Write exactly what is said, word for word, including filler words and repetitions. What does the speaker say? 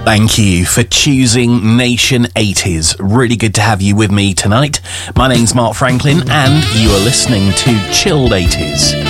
Thank you for choosing Nation eighties. Really good to have you with me tonight. My name's Mark Franklin and you are listening to Chilled eighties